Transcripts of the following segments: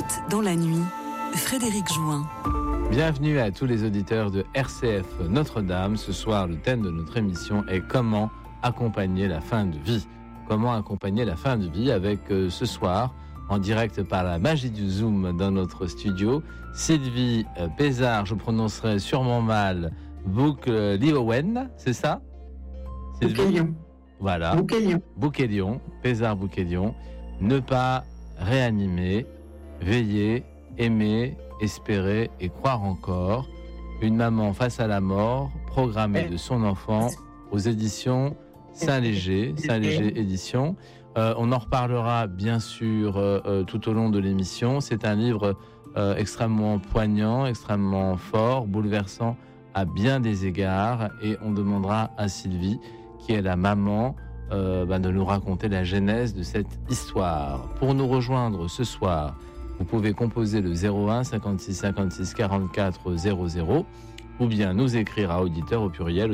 Écoute dans la nuit, Frédéric Join. Bienvenue à tous les auditeurs de RCF Notre-Dame. Ce soir, le thème de notre émission est comment accompagner la fin de vie. Comment accompagner la fin de vie avec ce soir, en direct par la magie du Zoom dans notre studio, Sylvie Pézard, je prononcerai sûrement mal, Bouquelion, c'est ça? Bouquelion. Voilà. Bouquelion, Pézard Bouquelion. Ne pas réanimer, veiller, aimer, espérer et croire encore. Une maman face à la mort, programmée de son enfant aux éditions Saint-Léger éditions. On en reparlera bien sûr tout au long de l'émission. C'est un livre extrêmement poignant, extrêmement fort, bouleversant à bien des égards. Et on demandera à Sylvie, qui est la maman, de nous raconter la genèse de cette histoire. Pour nous rejoindre ce soir, vous pouvez composer le 01 56 56 44 00 ou bien nous écrire à auditeurs au pluriel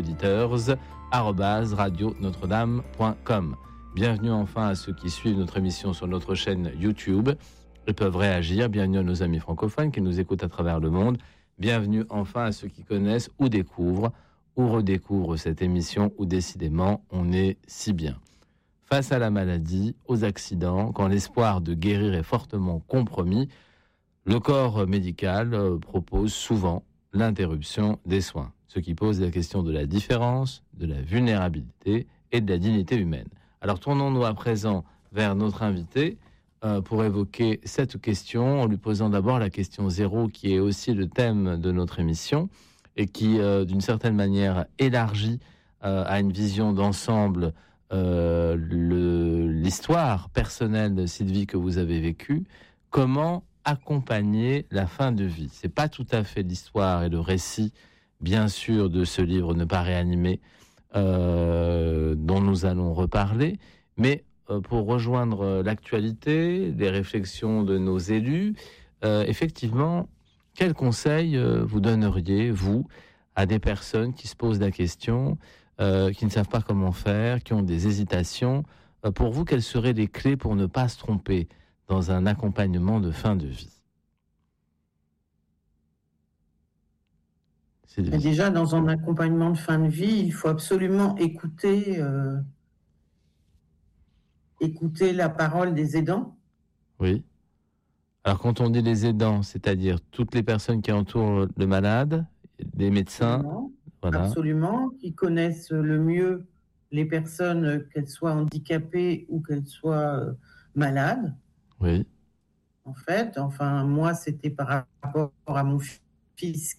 auditeurs@radionotre-dame.com. Bienvenue enfin à ceux qui suivent notre émission sur notre chaîne YouTube et peuvent réagir. Bienvenue à nos amis francophones qui nous écoutent à travers le monde. Bienvenue enfin à ceux qui connaissent ou découvrent ou redécouvrent cette émission où décidément on est si bien. Face à la maladie, aux accidents, quand l'espoir de guérir est fortement compromis, le corps médical propose souvent l'interruption des soins, ce qui pose la question de la différence, de la vulnérabilité et de la dignité humaine. Alors tournons-nous à présent vers notre invité pour évoquer cette question en lui posant d'abord la question 0 qui est aussi le thème de notre émission et qui d'une certaine manière élargit à une vision d'ensemble l'histoire personnelle de Sylvie que vous avez vécue. Comment accompagner la fin de vie? C'est pas tout à fait l'histoire et le récit, bien sûr, de ce livre Ne pas réanimer, dont nous allons reparler, mais pour rejoindre l'actualité, les réflexions de nos élus, effectivement, quels conseils vous donneriez, vous, à des personnes qui se posent la question, qui ne savent pas comment faire, qui ont des hésitations? Pour vous, quelles seraient les clés pour ne pas se tromper dans un accompagnement de fin de vie? Déjà, dans un accompagnement de fin de vie, il faut absolument écouter la parole des aidants. Oui. Alors, quand on dit les aidants, c'est-à-dire toutes les personnes qui entourent le malade, les médecins, Absolument. voilà. Absolument, qui connaissent le mieux les personnes, qu'elles soient handicapées ou qu'elles soient malades. Oui. En fait, moi, c'était par rapport à mon fils.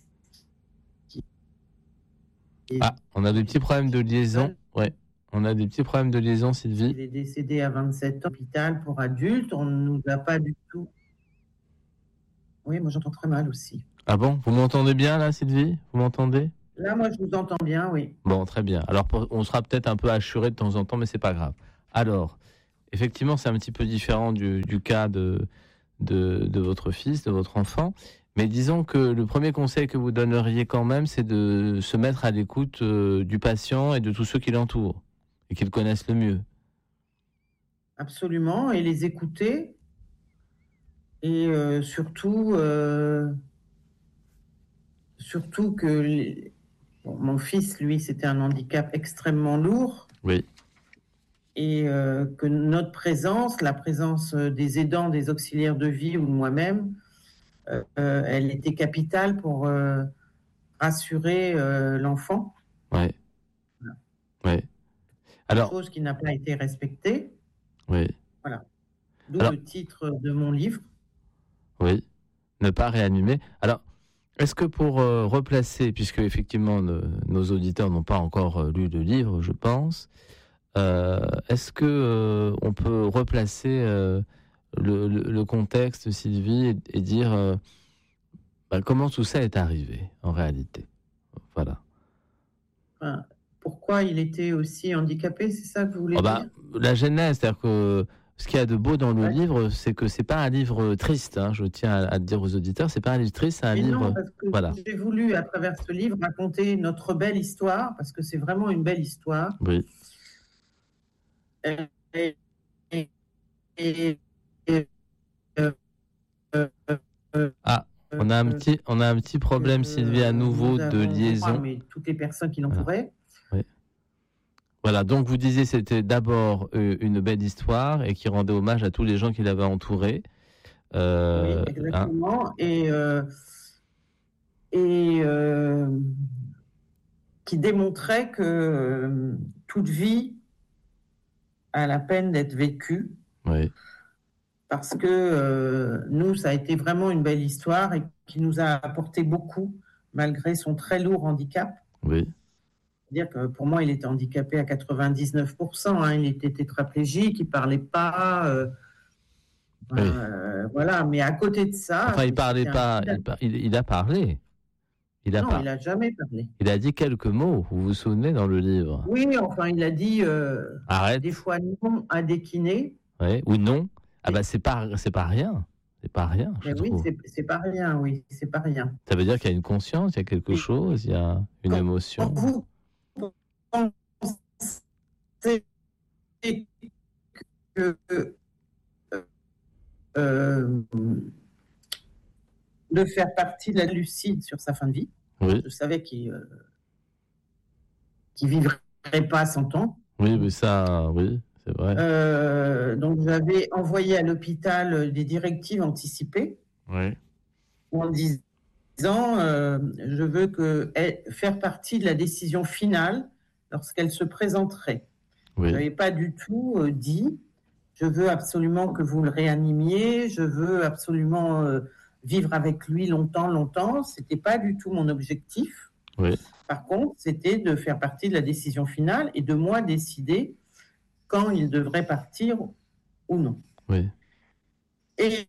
On a des petits problèmes de liaison. Ouais. On a des petits problèmes de liaison, Sylvie. Il est décédé à 27 ans, hôpital pour adultes. On ne nous a pas du tout. Oui, moi j'entends très mal aussi. Ah bon? Vous m'entendez bien là, Sylvie? Vous m'entendez? Là, moi je vous entends bien, oui. Bon, très bien. Alors, on sera peut-être un peu assuré de temps en temps, mais c'est pas grave. Alors, effectivement, c'est un petit peu différent du cas de votre fils, de votre enfant. Mais disons que le premier conseil que vous donneriez quand même, c'est de se mettre à l'écoute du patient et de tous ceux qui l'entourent et qui le connaissent le mieux. Absolument, et les écouter. Et surtout que mon fils, lui, c'était un handicap extrêmement lourd. Oui. Et que notre présence, la présence des aidants, des auxiliaires de vie ou de moi-même, elle était capitale pour rassurer l'enfant. Oui. Voilà. Oui. Alors, chose qui n'a pas été respectée. Oui. Voilà. D'où le titre de mon livre. Oui. Ne pas réanimer. Alors, est-ce que pour replacer, puisque effectivement nos auditeurs n'ont pas encore lu le livre, je pense, est-ce que on peut replacer le contexte, Sylvie, et dire comment tout ça est arrivé en réalité? Voilà. Pourquoi il était aussi handicapé, c'est ça que vous voulez dire? La genèse, c'est-à-dire que ce qu'il y a de beau dans le livre, c'est que c'est pas un livre triste. Hein, je tiens à le dire aux auditeurs, c'est pas un livre triste, c'est un livre. Non, parce que j'ai voulu à travers ce livre raconter notre belle histoire, parce que c'est vraiment une belle histoire. Oui. on a un petit problème, Sylvie, à nouveau de liaison. Mais toutes les personnes qui l'entouraient. Oui. Voilà, donc vous disiez c'était d'abord une belle histoire et qui rendait hommage à tous les gens qui l'avaient entouré. Oui, exactement. Hein. Et qui démontrait que toute vie a la peine d'être vécue. Oui. Parce que nous, ça a été vraiment une belle histoire et qui nous a apporté beaucoup, malgré son très lourd handicap. Oui. C'est-à-dire que pour moi, il était handicapé à 99%. Hein, il était tétraplégique, il ne parlait pas. Oui. Voilà, mais à côté de ça... Enfin, il ne parlait pas, il a parlé. Il n'a jamais parlé. Il a dit quelques mots, vous vous souvenez, dans le livre? Oui, enfin, il a dit arrête. Des fois non à des kinés. Oui, ou non. Ah bah c'est pas rien. C'est pas rien, je trouve. C'est pas rien, oui, c'est pas rien. Ça veut dire qu'il y a une conscience, il y a quelque chose, il y a une émotion. Vous pensez que de faire partie de la lucide sur sa fin de vie. Oui. Je savais qu'il vivrait pas 100 ans. Oui, mais ça, oui, c'est vrai. Donc j'avais envoyé à l'hôpital des directives anticipées. Oui. En disant je veux faire partie de la décision finale lorsqu'elle se présenterait. Oui. Je n'avais pas du tout dit je veux absolument que vous le réanimiez, je veux absolument vivre avec lui longtemps. C'était pas du tout mon objectif. Oui. Par contre, c'était de faire partie de la décision finale et de moi décider quand il devrait partir ou non. Oui. Et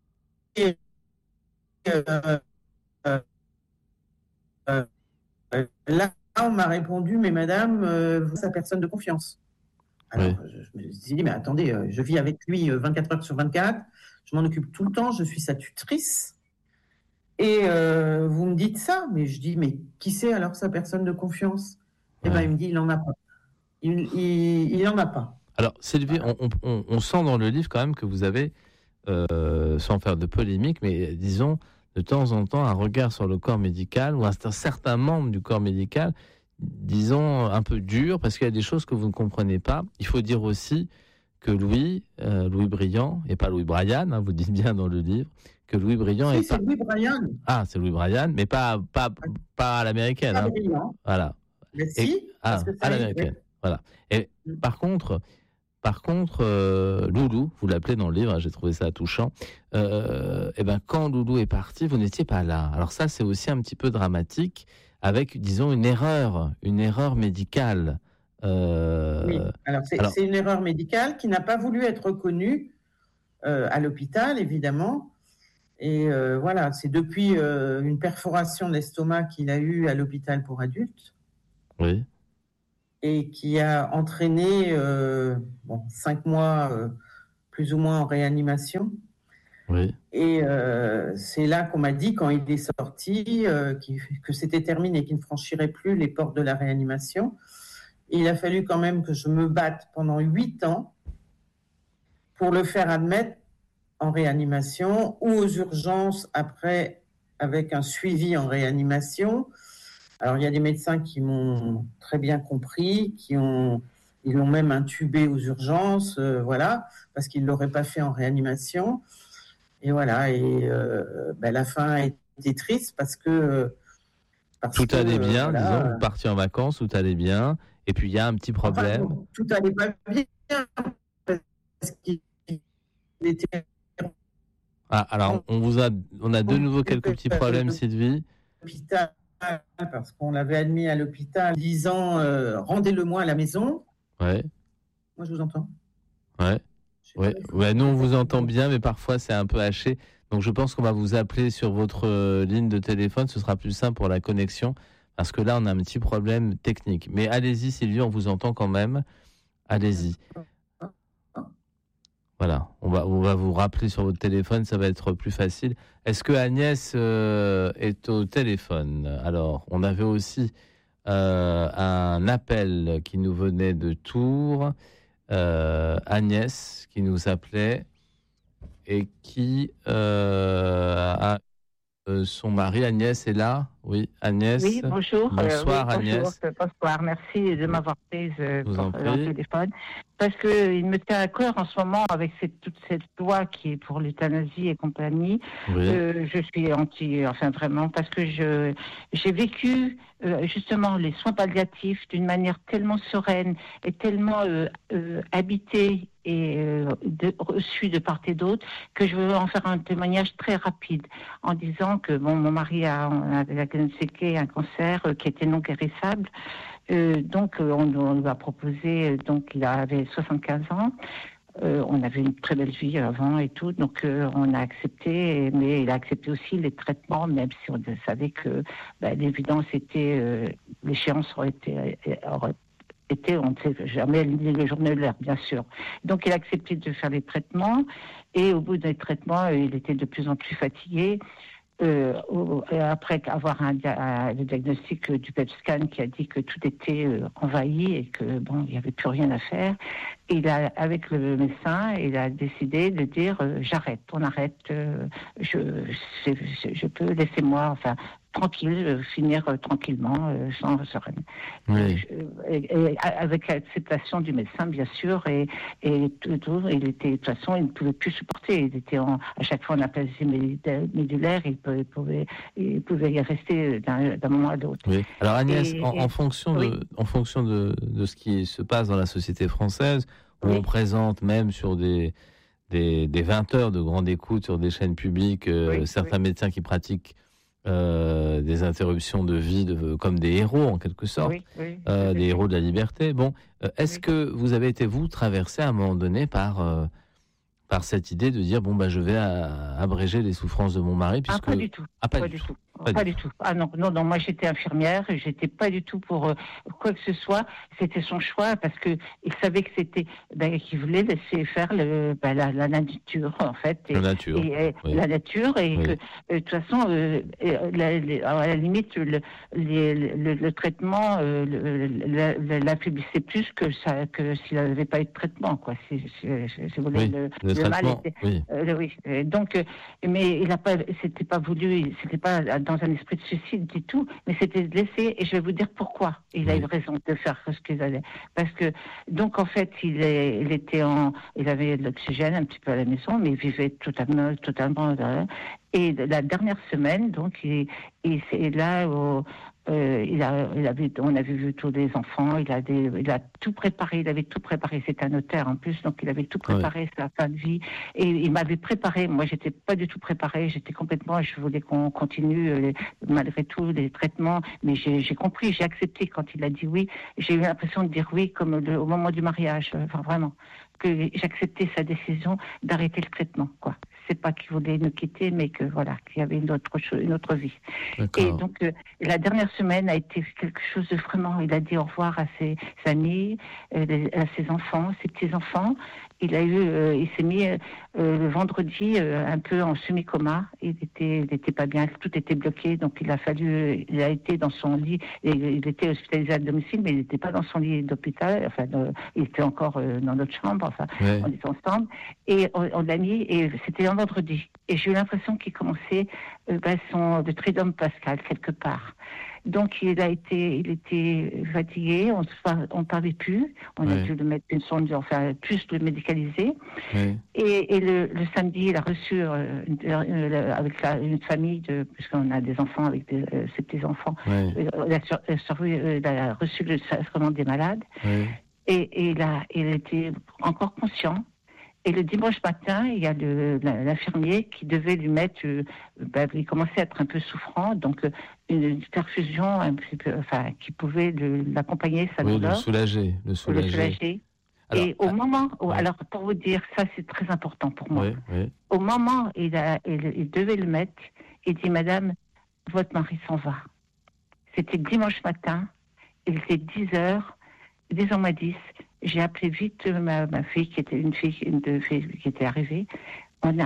là, on m'a répondu, mais madame, vous êtes sa personne de confiance. Alors, je me suis dit, mais attendez, je vis avec lui 24 heures sur 24, je m'en occupe tout le temps, je suis sa tutrice. Et vous me dites ça, mais je dis, mais qui c'est alors sa personne de confiance? Eh bien, il me dit, il n'en a pas. Il n'en a pas. Alors, Sylvie, voilà. on sent dans le livre quand même que vous avez, sans faire de polémique, mais disons, de temps en temps, un regard sur le corps médical ou un certain membre du corps médical, disons, un peu dur, parce qu'il y a des choses que vous ne comprenez pas. Il faut dire aussi que Louis Briand, et pas Louis Brian, hein, vous dites bien dans le livre, que Louis Briand est pas... Louis Brian. Ah, c'est Louis Brian, mais pas à l'américaine. Pas hein. Briand. Voilà. Mais si, à l'américaine. Oui. Voilà. Et par contre, Loulou, vous l'appelez dans le livre, hein, j'ai trouvé ça touchant. Et ben, quand Loulou est parti, vous n'étiez pas là. Alors ça, c'est aussi un petit peu dramatique, avec, disons, une erreur médicale. Oui. Alors c'est une erreur médicale qui n'a pas voulu être reconnue à l'hôpital, évidemment. Et voilà, c'est depuis une perforation de l'estomac qu'il a eue à l'hôpital pour adultes. Oui. Et qui a entraîné 5 mois plus ou moins en réanimation. Oui. Et c'est là qu'on m'a dit, quand il est sorti, que c'était terminé, qu'il ne franchirait plus les portes de la réanimation. Et il a fallu quand même que je me batte pendant 8 ans pour le faire admettre en réanimation ou aux urgences après, avec un suivi en réanimation. Alors, il y a des médecins qui m'ont très bien compris, ils l'ont même intubé aux urgences, voilà, parce qu'ils ne l'auraient pas fait en réanimation. Et voilà, et la fin a été triste parce que... tout allait bien, disons, vous partiez en vacances, tout allait bien, et puis il y a un petit problème. Enfin, tout allait pas bien, parce qu'il était... Ah, alors, on a de nouveau quelques petits problèmes, Sylvie. Parce qu'on l'avait admis à l'hôpital disant rendez-le-moi à la maison. Ouais. Moi, je vous entends. Ouais, nous, on vous entend bien, mais parfois, c'est un peu haché. Donc, je pense qu'on va vous appeler sur votre ligne de téléphone. Ce sera plus simple pour la connexion, parce que là, on a un petit problème technique. Mais allez-y, Sylvie, on vous entend quand même. Allez-y. Voilà, on va vous rappeler sur votre téléphone, ça va être plus facile. Est-ce que Agnès est au téléphone? Alors, on avait aussi un appel qui nous venait de Tours. Agnès qui nous appelait et qui a son mari. Agnès est là. Oui, Agnès. Oui, bonjour. Bonsoir, Agnès. Bonsoir, merci de m'avoir prise pour le téléphone. Parce qu'il me tient à cœur en ce moment avec toute cette loi qui est pour l'euthanasie et compagnie. Oui. Je suis vraiment, parce que j'ai vécu justement les soins palliatifs d'une manière tellement sereine et tellement habitée et reçue de part et d'autre, que je veux en faire un témoignage très rapide en disant que mon mari avait diagnostiqué un cancer qui était non guérissable. Donc on lui a proposé, donc il avait 75 ans. On avait une très belle vie avant et tout, donc on a accepté, mais il a accepté aussi les traitements, même si on savait que l'évidence était, l'échéance aurait été, on ne sait jamais les journées de l'air, bien sûr. Donc il a accepté de faire les traitements, et au bout des traitements, il était de plus en plus fatigué. Après avoir le diagnostic du PET scan qui a dit que tout était envahi et que il n'y avait plus rien à faire, avec le médecin, il a décidé de dire j'arrête, on arrête, je peux, laissez-moi, tranquille, finir tranquillement, sans sereine. Oui. Et avec l'acceptation du médecin, bien sûr, et tout, il était, de toute façon, il ne pouvait plus supporter. Il était à chaque fois en aplasie médulaire, il pouvait y rester d'un moment à l'autre. Oui. Alors Agnès, en fonction de ce qui se passe dans la société française, où on présente même sur des 20 heures de grande écoute sur des chaînes publiques, certains médecins qui pratiquent des interruptions de vie comme des héros en quelque sorte, des héros de la liberté. Bon, est-ce que vous avez été traversé à un moment donné par cette idée de dire je vais abréger les souffrances de mon mari, puisque... Pas du tout. Pas du tout. Ah non, moi j'étais infirmière, j'étais pas du tout pour quoi que ce soit. C'était son choix, parce que il savait que c'était qu'il voulait laisser faire la nature en fait. La nature, et que de toute façon, à la limite, le traitement l'affaiblissait plus que s'il n'avait pas eu de traitement, quoi. Si vous voulez, le mal était. Donc, mais il n'a pas, c'était pas voulu, c'était pas dans un esprit de suicide du tout, mais c'était de laisser, et je vais vous dire pourquoi il a eu raison de faire ce qu'il allait. Parce que, donc, en fait, il avait de l'oxygène un petit peu à la maison, mais il vivait totalement, et la dernière semaine, donc, il est là on avait vu tous les enfants, il a tout préparé, c'est un notaire en plus, donc il avait tout préparé, sa fin de vie, et il m'avait préparé, moi j'étais pas du tout préparée, je voulais qu'on continue malgré tout les traitements, mais j'ai compris, j'ai accepté quand il a dit oui, j'ai eu l'impression de dire oui comme au moment du mariage, vraiment, que j'acceptais sa décision d'arrêter le traitement, quoi. C'est pas qu'il voulait nous quitter, mais qu'il y avait une autre vie. D'accord. Et donc, la dernière semaine a été quelque chose de vraiment... Il a dit au revoir à ses amis, à ses enfants, ses petits-enfants. Il s'est mis le vendredi un peu en semi-coma. Il était pas bien, tout était bloqué, donc il a été dans son lit, et il était hospitalisé à domicile, mais il n'était pas dans son lit d'hôpital, il était encore dans notre chambre, on était ensemble, et on l'a mis, et c'était un vendredi. Et j'ai eu l'impression qu'il commençait le triduum pascal quelque part. Donc il était fatigué, on ne parlait plus, on a dû le mettre une sonde, plus le médicaliser. Oui. Et le samedi, il a reçu avec une famille, puisqu'on a des enfants avec ses petits-enfants, il a reçu le sacrement des malades, et il était encore conscient. Et le dimanche matin, il y a l'infirmier qui devait lui mettre, il commençait à être un peu souffrant, donc une perfusion un petit peu, qui pouvait l'accompagner, sa douleur. Le soulager. Alors, et au moment où, alors pour vous dire, ça c'est très important pour moi. Au moment où il devait le mettre, il dit: Madame, votre mari s'en va. C'était dimanche matin, il était 10h, 10h10. J'ai appelé vite ma fille, qui était une fille qui était arrivée. On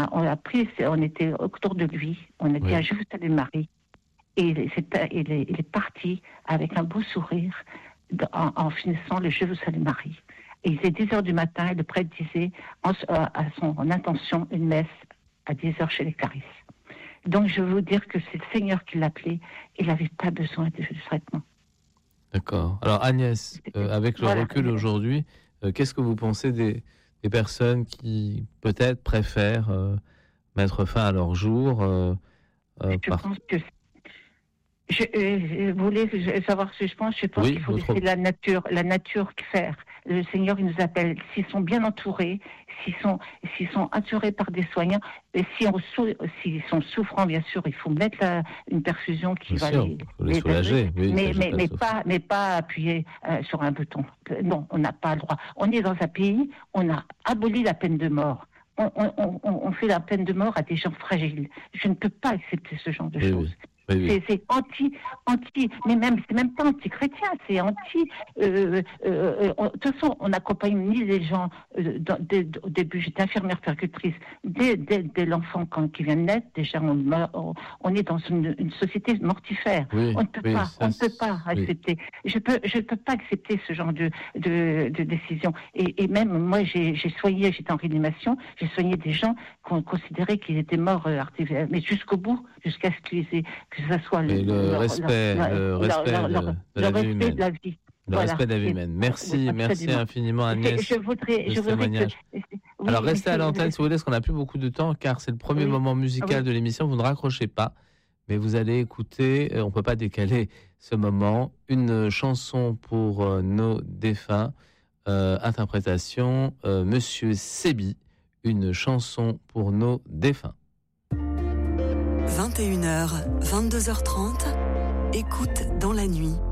était autour de lui. On était à Jérusalem-Marie. Et il est parti avec un beau sourire en finissant le Jérusalem-Marie. Et il était 10h du matin, et le prêtre disait à son intention une messe à 10h chez les Carisses. Donc je veux vous dire que c'est le Seigneur qui l'appelait. Il n'avait pas besoin de traitement. D'accord. Alors Agnès, avec le recul aujourd'hui, qu'est-ce que vous pensez des personnes qui peut-être préfèrent mettre fin à leur jour Je pense que vous voulez savoir ce que je pense. Je pense qu'il faut laisser la nature faire. Le Seigneur, il nous appelle. S'ils sont bien entourés, s'ils sont entourés par des soignants, et s'ils sont souffrants, bien sûr, il faut mettre une perfusion qui va les soulager. Mais pas appuyer sur un bouton. Non, on n'a pas le droit. On est dans un pays, on a aboli la peine de mort. On fait la peine de mort à des gens fragiles. Je ne peux pas accepter ce genre de choses. Oui. C'est anti, mais c'est même pas anti-chrétien, c'est anti. De toute façon, on n'accompagne ni les gens. Au début, j'étais infirmière puéricultrice. Dès l'enfant qui vient de naître, déjà on est dans une société mortifère. On ne peut pas accepter. Je peux pas accepter ce genre de décision. Et même moi, j'étais en réanimation, j'ai soigné des gens qu'on considérait qu'ils étaient morts artificiellement, mais jusqu'au bout, jusqu'à ce que ça soit le respect de la vie. Le respect de la vie humaine. Merci infiniment Agnès. Je voudrais Alors restez à l'antenne si vous voulez, parce qu'on n'a plus beaucoup de temps, car c'est le premier moment musical de l'émission. Vous ne raccrochez pas, mais vous allez écouter, on ne peut pas décaler ce moment, une chanson pour nos défunts, interprétation Monsieur Sébi, une chanson pour nos défunts. 21h, 22h30, écoute dans la nuit.